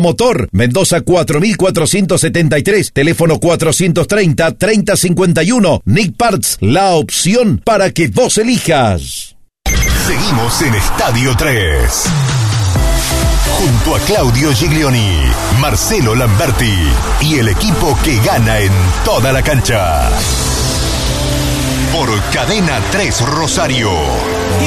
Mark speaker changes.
Speaker 1: Motor, Mendoza 4473, teléfono 430-3051. Nick Parts, la opción para que vos elijas.
Speaker 2: Seguimos en Estadio 3. Junto a Claudio Giglioni, Marcelo Lamberti y el equipo que gana en toda la cancha. Por Cadena 3 Rosario.